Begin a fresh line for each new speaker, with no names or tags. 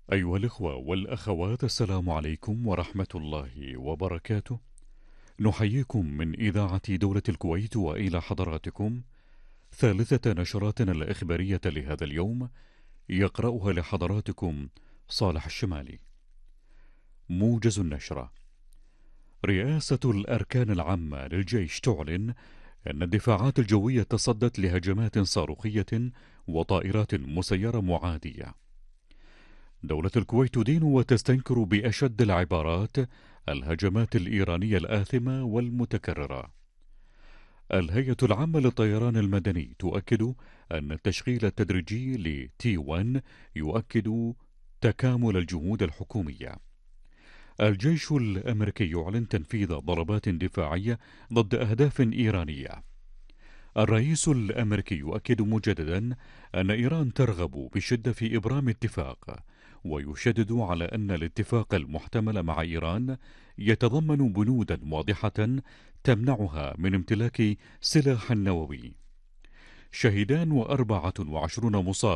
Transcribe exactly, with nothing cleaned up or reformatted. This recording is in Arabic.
أيها الإخوة والأخوات، السلام عليكم ورحمة الله وبركاته. نحييكم من إذاعة دولة الكويت وإلى حضراتكم ثالثة نشراتنا الإخبارية لهذا اليوم، يقرأها لحضراتكم صالح الشمالي. موجز النشرة. رئاسة الأركان العامة للجيش تعلن أن الدفاعات الجوية تصدت لهجمات صاروخية وطائرات مسيرة معادية. دولة الكويت تدين وتستنكر بأشد العبارات الهجمات الإيرانية الآثمة والمتكررة. الهيئة العامة للطيران المدني تؤكد أن التشغيل التدريجي لتي واحد يؤكد تكامل الجهود الحكومية. الجيش الأمريكي يعلن تنفيذ ضربات دفاعية ضد أهداف إيرانية. الرئيس الأمريكي يؤكد مجددا أن إيران ترغب بشدة في إبرام اتفاق، ويشدد على أن الاتفاق المحتمل مع إيران يتضمن بنودا واضحة تمنعها من امتلاك سلاح نووي. شهيدان وأربعة وعشرون مصاب